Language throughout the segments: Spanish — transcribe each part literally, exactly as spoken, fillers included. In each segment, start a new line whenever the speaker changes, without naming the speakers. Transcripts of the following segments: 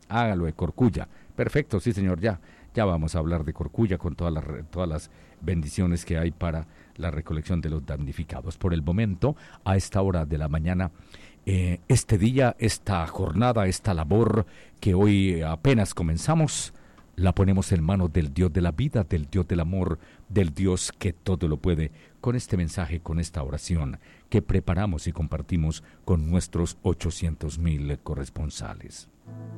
Hágalo de Corcuya. Perfecto, sí señor, ya. Ya vamos a hablar de Corcuya con todas las, todas las bendiciones que hay para la recolección de los damnificados. Por el momento, a esta hora de la mañana, eh, este día, esta jornada, esta labor que hoy apenas comenzamos, la ponemos en manos del Dios de la vida, del Dios del amor, del Dios que todo lo puede, con este mensaje, con esta oración que preparamos y compartimos con nuestros ochocientos mil corresponsales.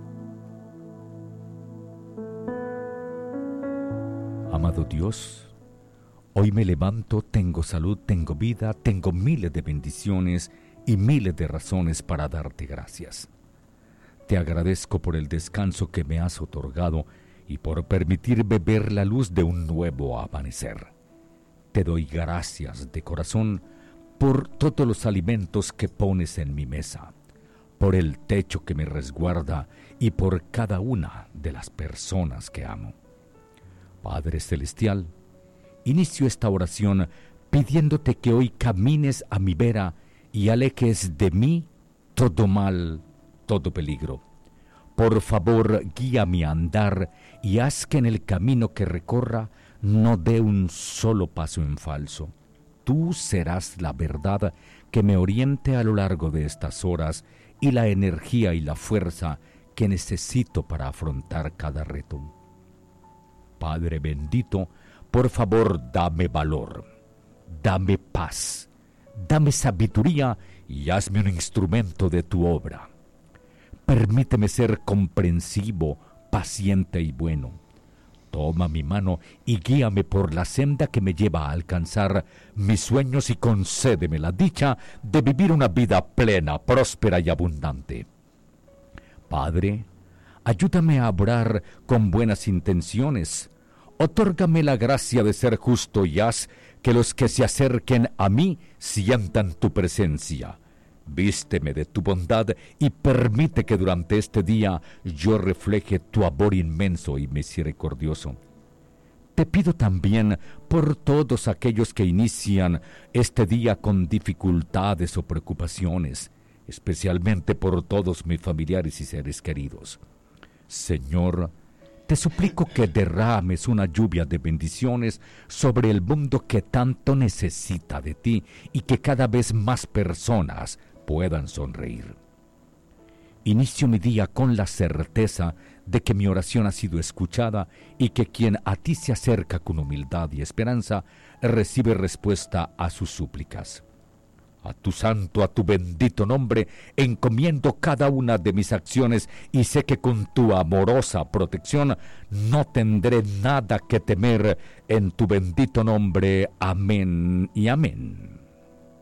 Amado Dios, hoy me levanto, tengo salud, tengo vida, tengo miles de bendiciones y miles de razones para darte gracias. Te agradezco por el descanso que me has otorgado y por permitirme ver la luz de un nuevo amanecer. Te doy gracias de corazón por todos los alimentos que pones en mi mesa, por el techo que me resguarda y por cada una de las personas que amo. Padre Celestial, inicio esta oración pidiéndote que hoy camines a mi vera y alejes de mí todo mal, todo peligro. Por favor, guía mi andar y haz que en el camino que recorra no dé un solo paso en falso. Tú serás la verdad que me oriente a lo largo de estas horas y la energía y la fuerza que necesito para afrontar cada reto. Padre bendito, por favor, dame valor, dame paz, dame sabiduría y hazme un instrumento de tu obra. Permíteme ser comprensivo, paciente y bueno. Toma mi mano y guíame por la senda que me lleva a alcanzar mis sueños y concédeme la dicha de vivir una vida plena, próspera y abundante. Padre, ayúdame a obrar con buenas intenciones. Otórgame la gracia de ser justo y haz que los que se acerquen a mí sientan tu presencia. Vísteme de tu bondad y permite que durante este día yo refleje tu amor inmenso y misericordioso. Te pido también por todos aquellos que inician este día con dificultades o preocupaciones, especialmente por todos mis familiares y seres queridos. Señor, te suplico que derrames una lluvia de bendiciones sobre el mundo que tanto necesita de ti y que cada vez más personas puedan sonreír. Inicio mi día con la certeza de que mi oración ha sido escuchada y que quien a ti se acerca con humildad y esperanza recibe respuesta a sus súplicas. A tu santo, a tu bendito nombre, encomiendo cada una de mis acciones y sé que con tu amorosa protección no tendré nada que temer en tu bendito nombre. Amén y amén.